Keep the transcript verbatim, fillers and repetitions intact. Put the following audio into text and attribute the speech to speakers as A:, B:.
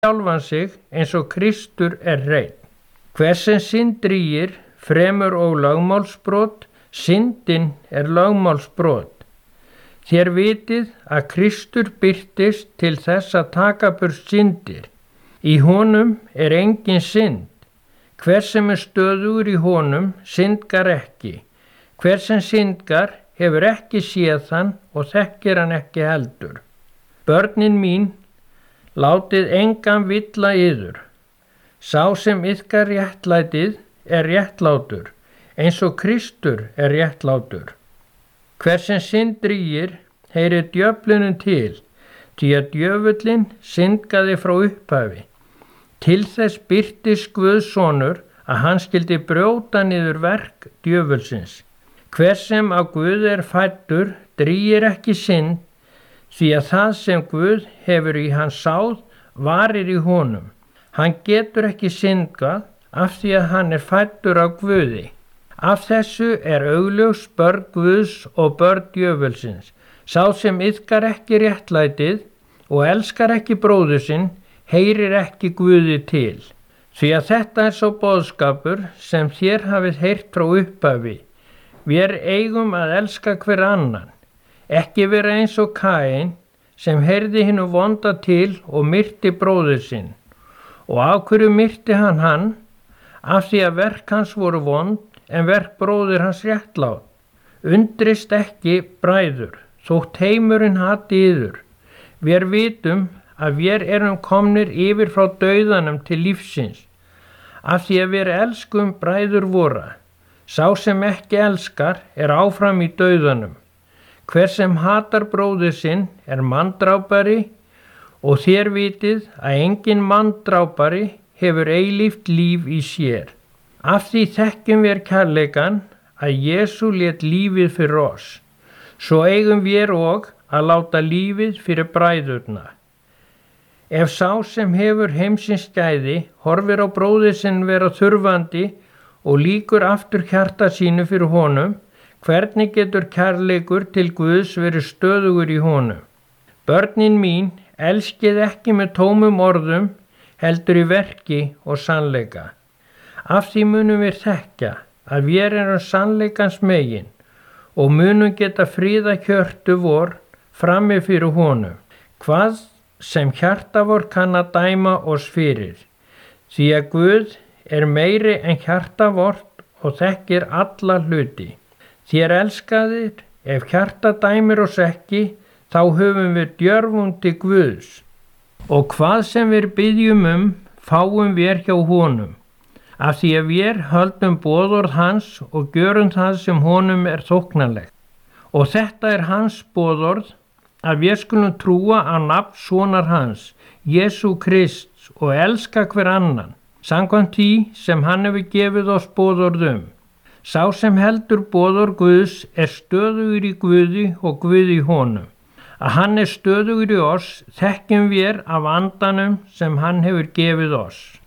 A: sjálfan sig eins og Kristur er hreinn. Hver sem synd drýgir fremur og lögmálsbrot, syndin er lögmálsbrot. Þér vitið að Kristur birtist til þess að taka burt syndir. Í honum er engin synd. Hver sem er stöðugur í honum syndgar ekki. Hver sem syndgar hefur ekki séð hann og þekkir hann ekki heldur. Börnin mín, látið engan villa yður. Sá sem iðkar réttlætið er réttlátur, eins og Kristur er réttlátur. Hver sem synd drýgir heyrir djöflunum til, því að djöfullinn syndgaði frá upphafi. Til þess birtist Guðs sonur að hann skyldi brjóta niður verk djöfulsins. Hver sem á Guð er fæddur drýgir ekki synd, því að það sem Guð hefur í hans sáð varir í honum. Hann getur ekki syndgað af því að hann er fæddur af Guði. Af þessu er augljós börn Guðs og börn djöfulsins. Sá sem iðkar ekki réttlætið og elskar ekki bróður sinn, heyrir ekki Guði til. Því að þetta er sá boðskapur sem þér hafið heyrt frá upphafi. Við eigum að elska hver annan, ekki vera eins og Kain sem heyrði hinu vonda til og myrti bróður sinn. Og af hverju myrti hann hann? Af því að verk hans voru vond en verk bróður hans réttlát. Undrist ekki, bræður, þótt heimurinn hati yður. Við vitum að við erum komnir yfir frá dauðanum til lífsins, af því að við elskum bræður vora. Sá sem ekki elskar er áfram í dauðanum. Hver sem hatar bróður sinn er manndrápari og þér vitið að engin manndrápari hefur eilíft líf í sér. Af því þekkjum við kærleikan að Jesú lét lífið fyrir oss. Svo eigum við og að láta lífið fyrir bræðurna. Ef sá sem hefur heimsins gæði horfir á bróður sinn vera þurfandi og lýkur aftur hjarta sínu fyrir honum, hvernig getur kærleikur til Guðs verið stöðugur í honum? Börnin mín, elskið ekki með tómum orðum, heldur í verki og sannleika. Af því munum við þekkja að við erum sannleikans megin og munum geta fríða hjörtu vor frammi fyrir honum. Hvað sem hjarta vor kann að dæma oss fyrir, því að Guð er meiri en hjarta vort og þekkir alla hluti. Þér elskaðir, ef hjarta dæmir oss ekki, þá höfum við djörfum til Guðs. Og hvað sem við biðjum um, fáum við hjá honum, af því að við höldum boðorð hans og gjörum það sem honum er þóknanlegt. Og þetta er hans boðorð, að við skulum trúa á nafn sonar hans, Jesú Krist, og elska hver annan, samkvæmt því sem hann hefur gefið oss boðorðum. Sá sem heldur boðorð Guðs er stöðugur í Guði og Guð í honum. Að hann er stöðugur í oss þekkjum við af andanum sem hann hefur gefið oss.